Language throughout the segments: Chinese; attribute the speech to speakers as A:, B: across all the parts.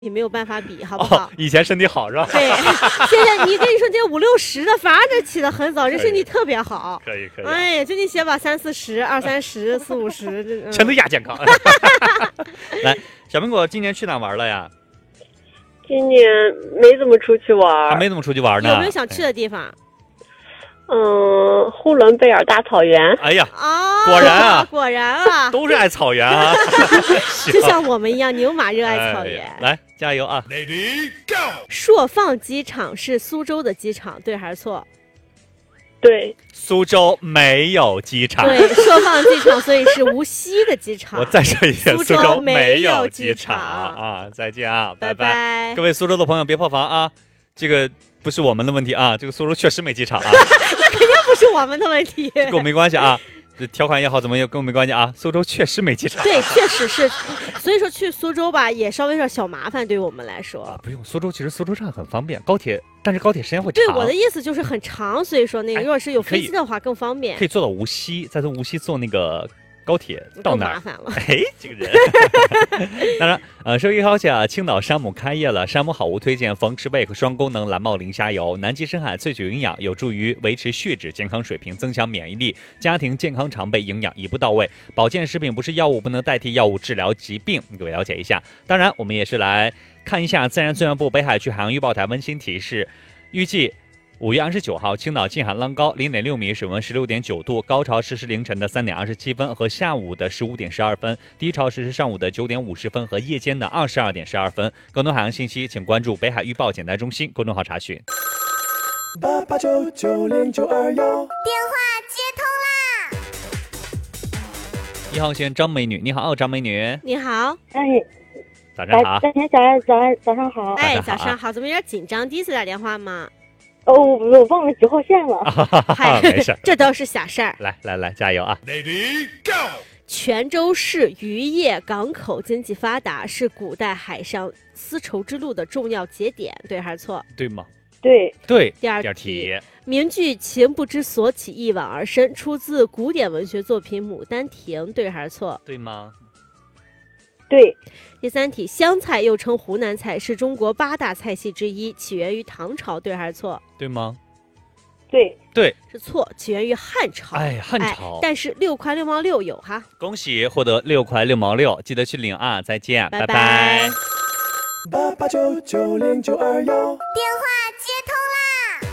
A: 你没有办法比，好不好？
B: 以前身体好是吧？
A: 对，现在你跟你说这5、60的，反而这起得很早，这身体特别好。
B: 可以。
A: 哎呀，就你写吧，3、40、2、30、4、50，
B: 全都亚健康。来，小苹果今年去哪玩了呀？
C: 今年没怎么出去玩，
B: 还没怎么出去玩呢。
A: 有没有想去的地方？
C: 呼伦贝尔大草原。
B: 哎呀，
A: 啊，
B: 果然啊，都是爱草原啊，
A: 就像我们一样，牛马热爱草原。
B: 来，加油啊
D: Lady Go！
A: 朔放机场是苏州的机场，对还是错？
C: 对，
B: 苏州没有机场。
A: 对，朔放机场，所以是无锡的机场。
B: 我再说一遍，
A: 苏
B: 苏州
A: 没
B: 有
A: 机
B: 场啊！再见啊，
A: 拜
B: 拜。各位苏州的朋友别破防啊，这个不是我们的问题啊，这个苏州确实没机场啊。
A: 那肯定不是我们的问题，
B: 跟我没关系啊。这条款也好，怎么也跟我没关系啊。苏州确实没机场。
A: 对，确实是，所以说去苏州吧，也稍微有点小麻烦，对于我们来说。
B: 不用，苏州其实苏州站很方便，高铁，但是高铁时间会长。
A: 对，我的意思就是很长，所以说那个如果是有飞机的话更方便。
B: 可以坐到无锡，再从无锡坐那个高铁到那儿。
A: 更麻烦了。
B: 哎，这个人。当然，收益消息啊，青岛山姆开业了，山姆好物推荐逢吃贝壳双功能蓝帽磷虾油，南极深海萃取营养，有助于维持血脂健康水平，增强免疫力，家庭健康常备，营养一步到位。保健食品不是药物，不能代替药物治疗疾病，各位了解一下。当然，我们也是来看一下自然资源部北海区海洋预报台温馨提示，预计5月29号，青岛近海浪高0.6米，水温16.9度，高潮时是凌晨的3点27分和下午的15点12分，低潮时是上午的9点50分和夜间的22点12分。更多海洋信息，请关注北海预报简单中心公众号查询。
D: 88990921，
E: 电话接通啦
B: 1号线张美女，你好，张美女，
A: 你好，
C: 哎，
B: 早上好。
C: 大田小爱早上好。
A: 哎，早上好，怎么有点紧张？第一次打电话吗？
C: 哦，我忘了几号线了。
A: 嗨，
B: 没事，
A: 这都是小事儿。
B: 来，加油啊
D: Lady Go！
A: 泉州市渔业港口经济发达，是古代海上丝绸之路的重要节点，对还是错？
B: 对吗？
C: 对，
A: 第二题，名句情不知所起，一往而深，出自古典文学作品《牡丹亭》，对还是错？
B: 对吗？
C: 对。
A: 第三题，湘菜又称湖南菜，是中国8大菜系之一，起源于唐朝，对还是错？
B: 对吗？
C: 对，
A: 是错，起源于汉朝。
B: 哎，汉朝。
A: 但是6块6毛6有哈。
B: 恭喜获得6块6毛6，记得去领啊！再见，拜拜。
D: 88990921，
E: 电话接通啦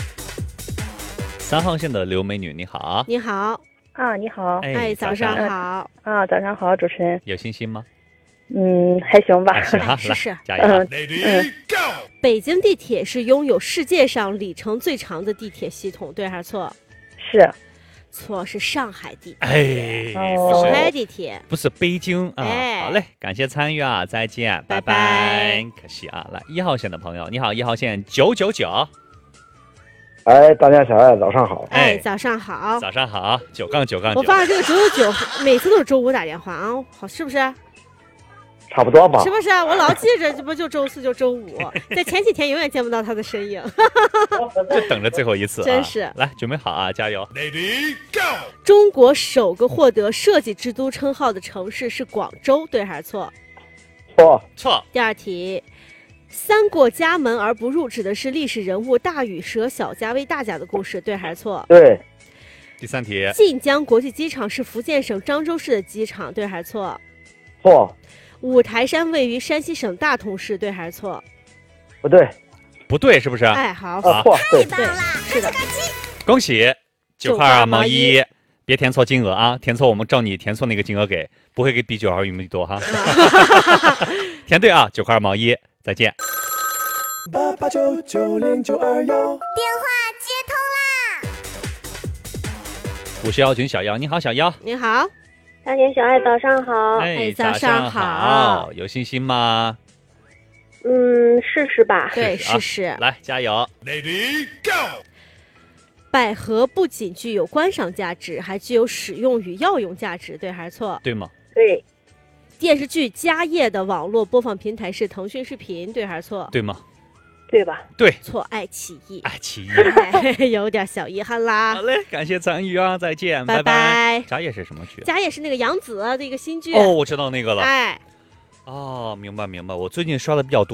B: 3号线的刘美女，你好。
A: 你好，
C: 啊，你好。
A: 哎，早上好。
C: 啊，早上好，主持人。
B: 有信心吗？
C: 还行吧。
B: 行啊，
A: 试试。
B: 加油。
D: Lady Go！
A: 北京地铁是拥有世界上里程最长的地铁系统，对还是错？
C: 是。
A: 错，是上海地铁。
B: 哎，
A: 首开地铁
B: 不是北京啊。好嘞，感谢参与啊，再见，拜拜。可惜啊，来1号线的朋友，你好，1号线999。
F: 哎，大家小爱早上好。
A: 哎，早上好。
B: 早上好，9-9-9。
A: 我发现这个999每次都是周五打电话啊，好，是不是？
F: 差不多吧。
A: 是不是？我老记着，这不就周4就周5，在前几天永远见不到他的身影。
B: 就等着最后一次啊！
A: 真是。
B: 来，准备好啊，加油
D: ！Lady Go！
A: 中国首个获得设计之都称号的城市是广州，对还是错？
B: 错。
A: 第二题。三过家门而不入，指的是历史人物大禹舍小家为大家的故事，对还是错？
F: 对。
B: 第三题，
A: 晋江国际机场是福建省漳州市的机场，对还是错？
F: 错。
A: 五台山位于山西省大同市，对还是错？
F: 不对。
B: 不对，是不是？
A: 哎，好，
F: 错，对，
A: 是的。
B: 恭喜9块2毛1，别填错金额啊，填错我们照你填错那个金额给，不会给比9毫米多哈。填对啊，9块2毛1。再见。
D: 88990921，
E: 电话接通啦
B: ！50妖群小妖，你好，小妖。
A: 你好，
C: 大田小爱早上好。
B: 哎，
A: 早上好。
B: 有信心吗？
C: 试试吧。
A: 对，试试。
B: 来，加油
D: ！Lady Go！
A: 百合不仅具有观赏价值，还具有使用与药用价值，对还是错？
B: 对吗？
C: 对。
A: 电视剧《家业》的网络播放平台是腾讯视频，对还是错？
B: 对吗？
C: 对吧？
B: 对。
A: 错，爱奇艺。
B: 爱奇艺。
A: 有点小遗憾啦。
B: 好嘞，感谢参与啊，再见，
A: 拜拜。
B: 家业是什么剧？
A: 家业是那个杨紫的一个新剧。
B: 哦，我知道那个了。
A: 哎，
B: 哦，明白明白。我最近刷的比较多